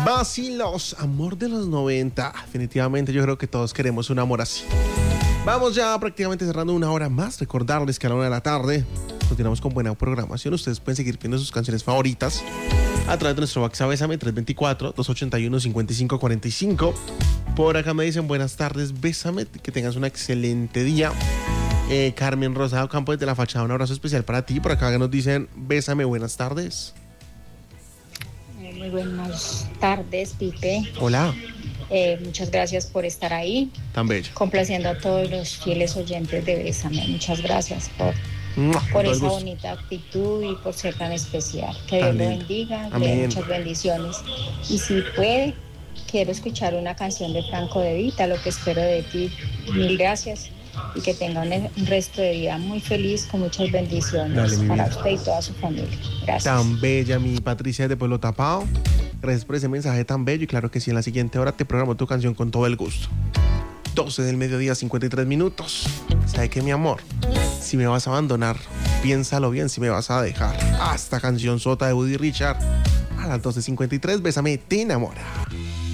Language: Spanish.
Vacilos, amor de los 90. Definitivamente yo creo que todos queremos un amor así. Vamos ya prácticamente cerrando una hora más. Recordarles que a la 1 de la tarde continuamos con buena programación. Ustedes pueden seguir viendo sus canciones favoritas a través de nuestro WhatsApp Bésame 324-281-5545. Por acá me dicen buenas tardes, Bésame, que tengas un excelente día. Carmen Rosado Campos de la Fachada, un abrazo especial para ti. Por acá nos dicen Bésame, buenas tardes. Muy buenas tardes, Pipe. Hola. Muchas gracias por estar ahí. Tan bello. Complaciendo a todos los fieles oyentes de Bésame. Muchas gracias por esa bonita actitud y por ser tan especial. Que Dios lo bendiga, que dé muchas bendiciones. Y si puede, quiero escuchar una canción de Franco De Vita, Lo que espero de ti. Mil gracias y que tenga un resto de vida muy feliz con muchas bendiciones para usted y toda su familia. Gracias. Tan bella, mi Patricia de Pueblo Tapado. Gracias por ese mensaje tan bello y claro que sí, en la siguiente hora te programo tu canción con todo el gusto. 12 del mediodía, 53 minutos. ¿Sabe qué, mi amor? Si me vas a abandonar, piénsalo bien si me vas a dejar. Esta canción sota de Woody Richard a las 12:53, Bésame, te enamora.